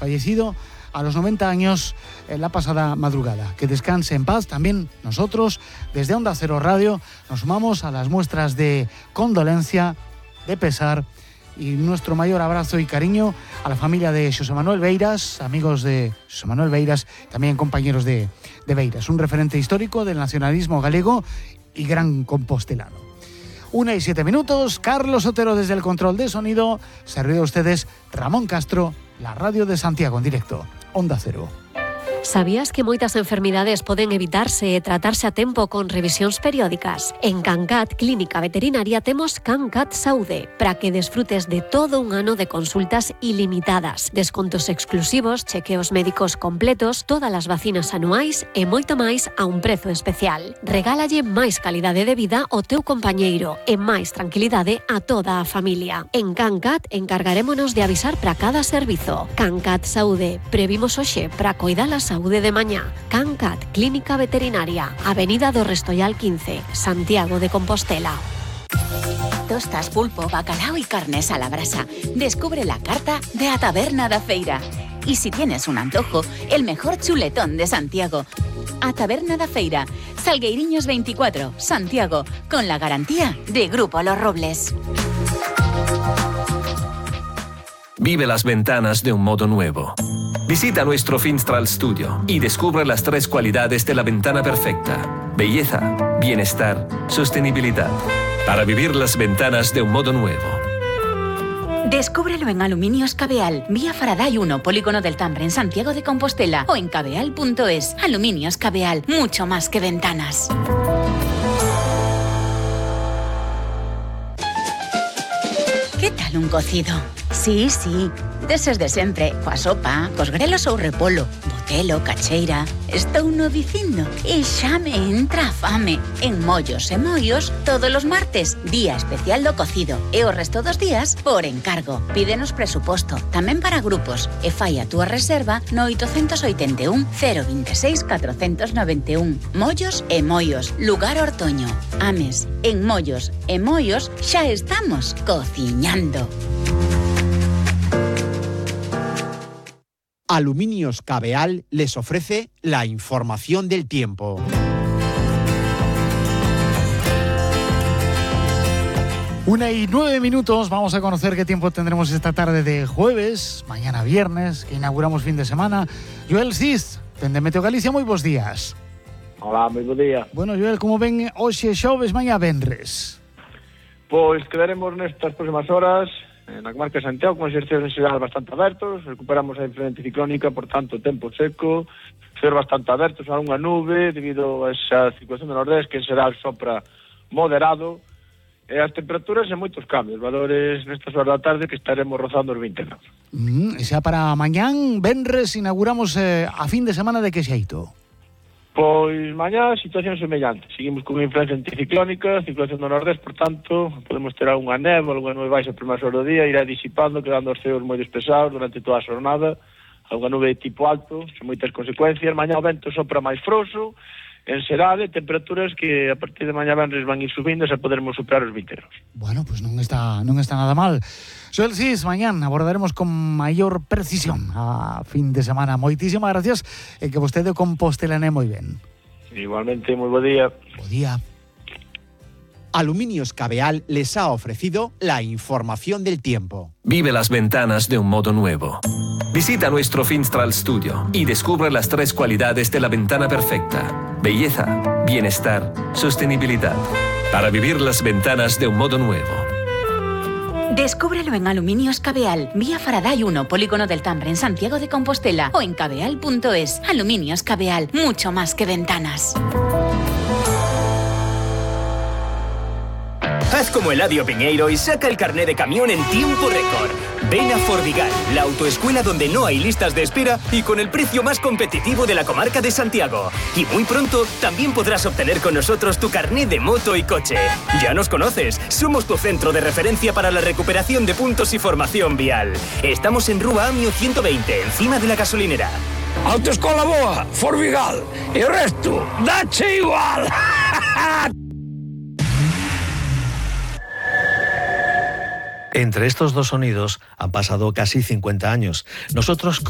fallecido a los 90 años en la pasada madrugada. Que descanse en paz. También nosotros, desde Onda Cero Radio, nos sumamos a las muestras de condolencia, de pesar y nuestro mayor abrazo y cariño a la familia de Xosé Manuel Beiras, amigos de Xosé Manuel Beiras, también compañeros de Beiras, un referente histórico del nacionalismo galego y gran compostelano. 1:07, Carlos Otero desde el control de sonido. Servido a ustedes Ramón Castro, la radio de Santiago en directo, Onda Cero. Sabías que moitas enfermidades poden evitarse e tratarse a tempo con revisións periódicas? En CanCat Clínica Veterinaria temos CanCat Saúde para que desfrutes de todo un ano de consultas ilimitadas, descontos exclusivos, chequeos médicos completos, todas as vacinas anuais e moito máis a un prezo especial. Regálalle máis calidade de vida ao teu compañeiro e máis tranquilidade a toda a familia. En CanCat encargarémonos de avisar para cada servizo. CanCat Saúde, previmos hoxe para coidar a saúde de mañá. CanCat Clínica Veterinaria, Avenida do Restollal 15, Santiago de Compostela. Tostas, pulpo, bacalao y carnes a la brasa. Descubre la carta de A Taberna da Feira. Y si tienes un antojo, el mejor chuletón de Santiago. A Taberna da Feira, Salgueiriños 24, Santiago, con la garantía de Grupo Los Robles. Vive las ventanas de un modo nuevo. Visita nuestro Finstral Studio y descubre las 3 cualidades de la ventana perfecta: belleza, bienestar, sostenibilidad. Para vivir las ventanas de un modo nuevo. Descúbrelo en Aluminios Cabeal, vía Faraday 1, Polígono del Tambre, en Santiago de Compostela, o en cabeal.es. Aluminios Cabeal, mucho más que ventanas. ¿Qué tal un cocido? Sí, deses de sempre, coa sopa, cos grelos ou repolo, botelo, cacheira. Estou no dicindo e xa me entra a fame. En Mollos e Moios, todos os martes, día especial do cocido, e o resto dos días, por encargo. Pídenos presuposto, tamén para grupos, e fai a túa reserva no 881 026 491. Mollos e Moios, lugar Ortoño. Ames, en Mollos e Moios xa estamos cociñando. Aluminios Cabeal les ofrece la información del tiempo. Una y 9 minutos, vamos a conocer qué tiempo tendremos esta tarde de jueves, mañana viernes, que inauguramos fin de semana. Joel Cis, dende Meteo Galicia, moi bons días. Hola, moi bo día. Bueno, Joel, como ven hoxe xoves, mañá venres? Pois quedaremos nestas próximas horas na comarca de Santiago con exercicios en xeral bastante abertos. Recuperamos a influencia ciclónica, por tanto, tempo seco, cielos bastante abertos, algunha nube debido a esa circulación do nordés que en xeral sopra moderado, e as temperaturas en moitos cambios, valores nestas horas da tarde que estaremos rozando os 20 graus. E xa para mañán, venres, inauguramos a fin de semana de que xeito? Pois mañá situación semellante. Seguimos con influencia anticiclónica, circulación do nordés, por tanto, podemos ter algunha néboa, algunha nube baixa por máis hora do día, irá disipando, quedando os ceos moi despesados durante toda a xornada, algunha nube de tipo alto, sen moitas consecuencias. Mañá o vento sopra máis frouxo, en xeral, temperaturas que a partir de mañá venres van ir subindo, xa poderemos superar os 20 graus. Bueno, pues non está nada mal. Joel Cis, mañán abordaremos con maior precisión a fin de semana. Moitísimas gracias e que vostede compostelane moi ben. Igualmente, moi bo día. Bo día. Aluminios Cabeal les ha ofrecido la información del tiempo. Vive las ventanas de un modo nuevo. Visita nuestro Finstral Studio y descubre las 3 cualidades de la ventana perfecta: belleza, bienestar, sostenibilidad. Para vivir las ventanas de un modo nuevo. Descúbrelo en Aluminios Cabeal, vía Faraday 1, Polígono del Tambre, en Santiago de Compostela, o en cabeal.es. Aluminios Cabeal, mucho más que ventanas. Haz como Eladio Piñeiro y saca el carné de camión en tiempo récord. Ven a Fordigal, la autoescuela donde no hay listas de espera y con el precio más competitivo de la comarca de Santiago. Y muy pronto también podrás obtener con nosotros tu carné de moto y coche. Ya nos conoces, somos tu centro de referencia para la recuperación de puntos y formación vial. Estamos en Rúa Amio 120, encima de la gasolinera. Autoescola boa, Fordigal, y el resto, dache igual. Entre estos dos sonidos han pasado casi 50 años. Nosotros